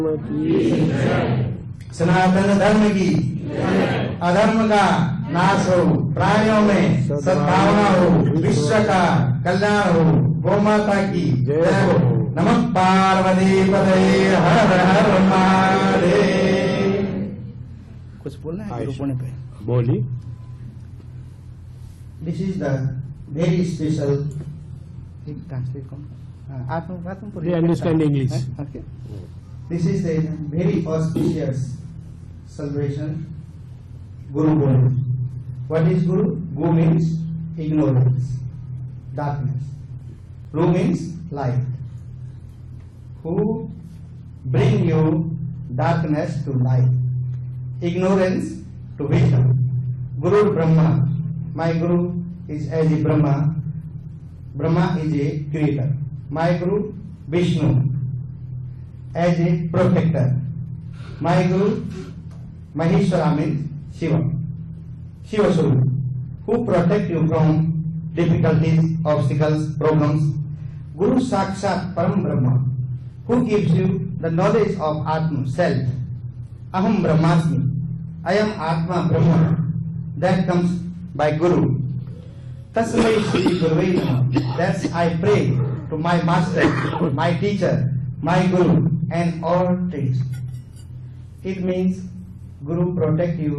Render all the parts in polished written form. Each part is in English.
सनातन धर्म की अधर्म का नाश हो, प्राणियों में सद्भावना हो, विश्व का कल्याण हो, गौ माता की जय हो। नमः पार्वती पतये हर हर महादेव। कुछ बोलना है गुरु पे? बोली। This is the very special. They understand English. Okay. This is the very auspicious celebration, Guru Guru. What is Guru? Gu means ignorance, darkness. Ru means light. Who bring you darkness to light, ignorance to wisdom. Guru Brahma. My Guru is as a Brahma. Brahma is a creator. My Guru Vishnu as a protector. My Guru Maheshwara means Shiva. Shiva Suru, who protect you from difficulties, obstacles, problems. Guru Sakshat Param Brahma, who gives you the knowledge of Atma, self. Aham Brahmasmi, I am Atma Brahma. That comes by Guru. Tasmai Shri Guruvai Namah. That's I pray to my master, my teacher, my Guru, and all things. It means Guru protect you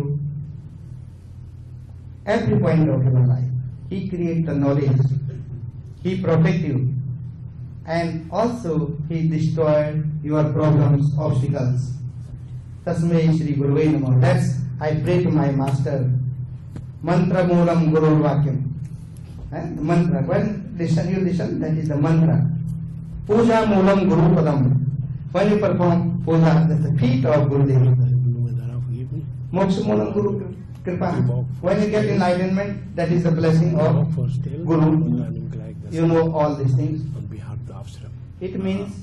every point of your life. He create the knowledge. He protect you, and also He destroyed your problems, obstacles. Tasmai Shri Guruvai Namah. That's I pray to my master. Mantra Moolam Guru Vakyam. The mantra. When you listen, that is the mantra. Puja Moolam Guru Padam. When you perform puja, that's the feet of Gurudev. Moksha Moolam Guru Kripa. When you get enlightenment, that is the blessing of Guru. You know all these things. It means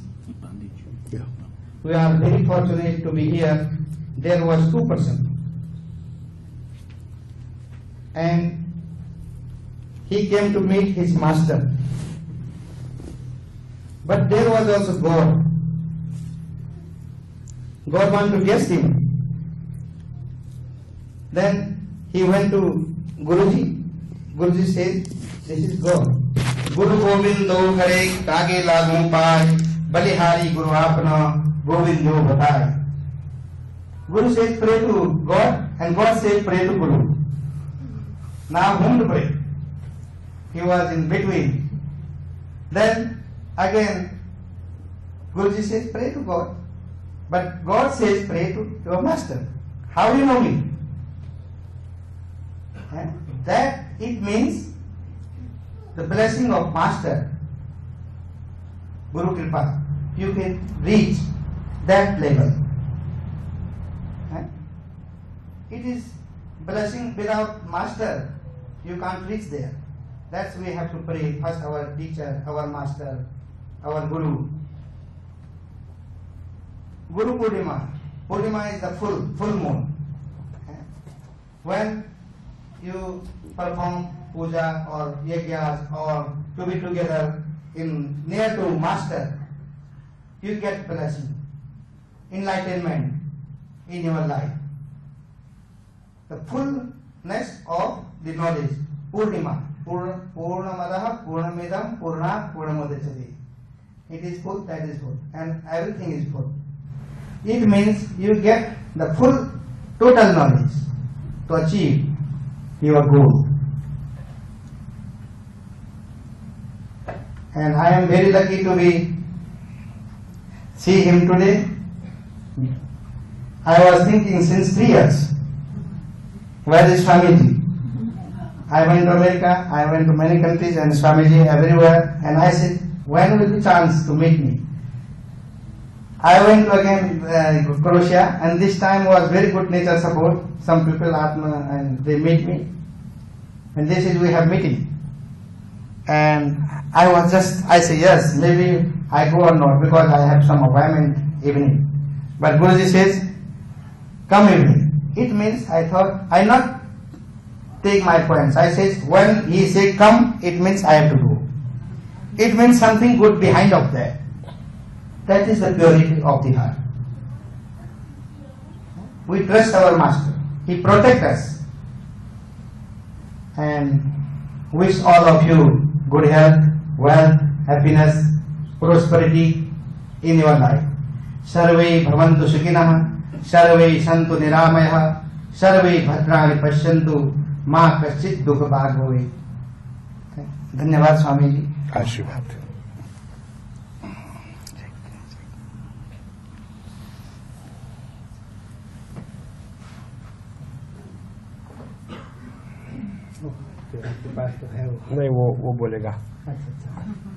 we are very fortunate to be here. There was 2%. And he came to meet his master. But there was also God. God wanted to test him. Then he went to Guruji. Guruji said, this is God. Guru Govindo Kare Kage Lagu Pai Balihari Guru Apna Govindo Batai. Guru said pray to God, and God said pray to Guru. Now whom to pray? He was in between. Then again Guruji says pray to God, but God says pray to your master. How do you know me? That it means the blessing of master, Guru Kripa. You can reach that level. It is blessing without master. You can't reach there. That's we have to pray first our teacher, our master, our Guru. Guru Purnima. Purnima is the full moon. When you perform puja or yagyas or to be together in near to master, you get blessing, enlightenment in your life. The fullness of the knowledge. Purnima. Purnamadaha, Purnamidam, Purna, Purnamudachyate. It is full, that is full. And everything is full. It means you get the full, total knowledge to achieve your goal. And I am very lucky to see him today. I was thinking since 3 years, where is Swamiji? I went to America, I went to many countries, and Swamiji everywhere, and I said, when will be chance to meet me? I went to again Croatia, and this time was very good nature support. Some people Atma, and they meet me, and they said we have meeting. And I say yes, maybe I go or not, because I have some appointment evening. But Guruji says, come evening. It means I thought I not take my points. I says when he say come, it means I have to go. It means something good behind of that. That is the purity of the heart. We trust our master. He protects us. And wish all of you good health, wealth, happiness, prosperity in your life. Sarve bhavantu sukhinah, sarve santu niramayah, sarve bhadrani pashyantu, ma kaschit dukha bhag bhave. धन्यवाद स्वामी जी. आशीर्वाद. नहीं वो बोलेगा. अच्छा.